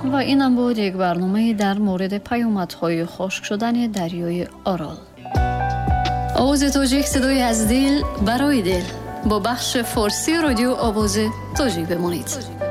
و اینم بود یک برنامه در مورد پیامدهای خشک شدن دریای آرال. آواز تاجیک، صدای از دل برای دل، با بخش فارسی رادیو آواز تاجیک بمانید.